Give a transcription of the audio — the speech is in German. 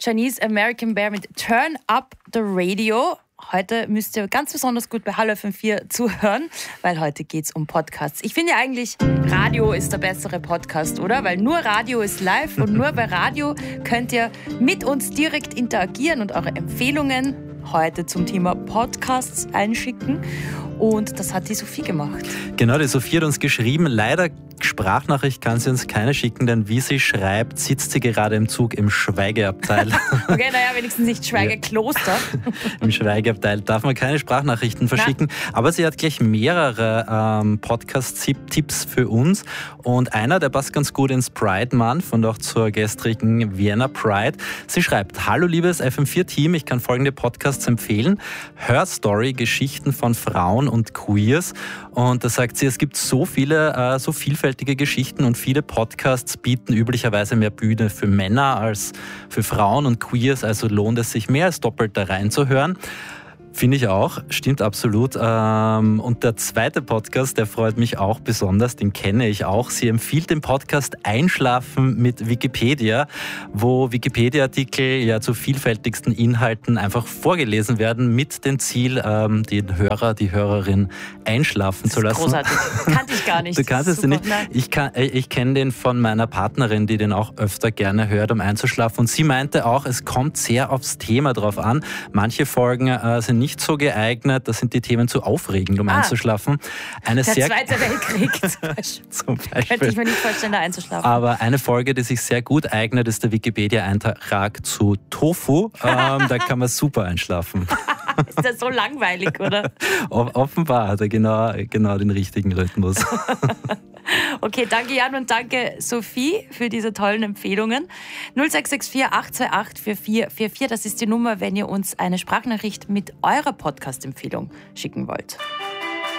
Chinese American Bear mit Turn Up the Radio. Heute müsst ihr ganz besonders gut bei Hallo FM4 zuhören, weil heute geht es um Podcasts. Ich finde ja eigentlich, Radio ist der bessere Podcast, oder? Weil nur Radio ist live und nur bei Radio könnt ihr mit uns direkt interagieren und eure Empfehlungen heute zum Thema Podcasts einschicken. Und das hat die Sophie gemacht. Genau, die Sophie hat uns geschrieben. Leider Sprachnachricht kann sie uns keine schicken, denn wie sie schreibt, sitzt sie gerade im Zug im Schweigeabteil. Okay, naja, wenigstens nicht Schweigekloster. Im Schweigeabteil darf man keine Sprachnachrichten verschicken. Aber sie hat gleich mehrere Podcast-Tipps für uns. Und einer, der passt ganz gut ins Pride-Month und auch zur gestrigen Vienna Pride. Sie schreibt: Hallo liebes FM4-Team, ich kann folgende Podcasts empfehlen. Hörstory, Geschichten von Frauen und Queers. Und da sagt sie, es gibt so viele, so vielfältige Geschichten und viele Podcasts bieten üblicherweise mehr Bühne für Männer als für Frauen und Queers, also lohnt es sich mehr als doppelt da reinzuhören. Finde ich auch, stimmt absolut. Und der zweite Podcast, der freut mich auch besonders, den kenne ich auch. Sie empfiehlt den Podcast Einschlafen mit Wikipedia, wo Wikipedia-Artikel ja zu vielfältigsten Inhalten einfach vorgelesen werden, mit dem Ziel, den Hörer, die Hörerin einschlafen zu lassen. Großartig, kannte ich gar nicht. Du kannst es nicht. Ich kenne den von meiner Partnerin, die den auch öfter gerne hört, um einzuschlafen. Und sie meinte auch, es kommt sehr aufs Thema drauf an. Manche Folgen sind nicht so geeignet, das sind die Themen zu aufregend, um einzuschlafen. Der Zweite Weltkrieg zum Beispiel. Könnte ich mir nicht vorstellen, da einzuschlafen. Aber eine Folge, die sich sehr gut eignet, ist der Wikipedia-Eintrag zu Tofu. Da kann man super einschlafen. Ist das so langweilig, oder? Offenbar hat er genau den richtigen Rhythmus. Okay, danke Jan und danke Sophie für diese tollen Empfehlungen. 0664 828 4444, das ist die Nummer, wenn ihr uns eine Sprachnachricht mit eurer Podcast-Empfehlung schicken wollt.